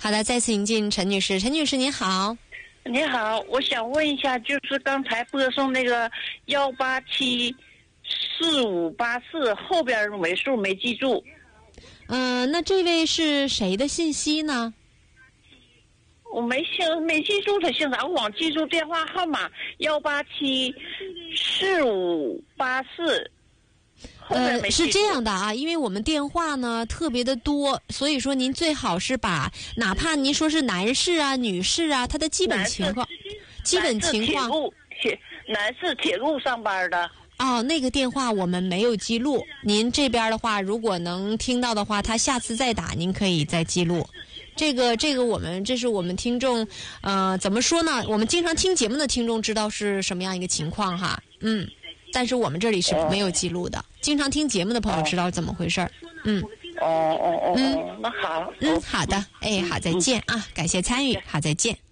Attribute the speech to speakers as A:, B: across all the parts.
A: 好的，再次迎进陈女士。陈女士您好。
B: 你好，我想问一下，就是刚才播送那个1874584后边尾数没记住。
A: 那这位是谁的信息呢？
B: 我没记住他姓啥，我忘记住电话号码1874584。
A: 是这样的啊，因为我们电话呢特别的多，所以说您最好是把哪怕您说是男士啊、女士啊，他的基本情况，
B: 男士铁路上班的。
A: 哦，那个电话我们没有记录。您这边的话，如果能听到的话，他下次再打，您可以再记录。这个这是我们听众，怎么说呢？我们经常听节目的听众知道是什么样一个情况哈，但是我们这里是没有记录的。经常听节目的朋友知道怎么回事儿。
B: 那好。
A: 好的，好，再见啊，感谢参与，好，再见。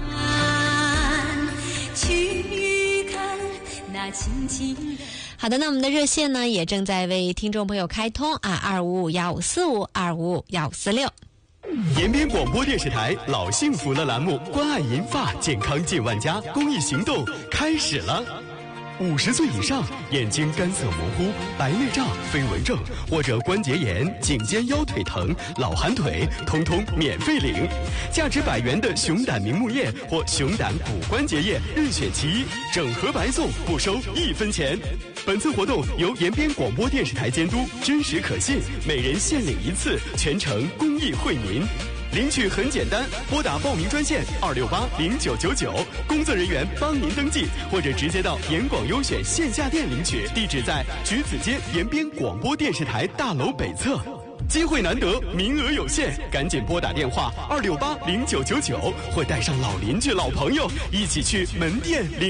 A: 好的，那我们的热线呢也正在为听众朋友开通啊，2551545，2551546。
C: 延边广播电视台老幸福了栏目，关爱银发，健康近万家公益行动开始了。50岁以上眼睛干涩模糊、白内障、飞蚊症或者关节炎、颈肩腰腿疼、老寒腿，通通免费领。价值100元的熊胆明目液或熊胆骨关节液任选其一，整盒白送，不收1分钱。本次活动由延边广播电视台监督，真实可信，每人限领1次，全程公益惠民。领取很简单，拨打报名专线2680999，工作人员帮您登记，或者直接到延广优选线下店领取，地址在橘子街延边广播电视台大楼北侧。机会难得，名额有限，赶紧拨打电话2680999，或带上老邻居、老朋友一起去门店领。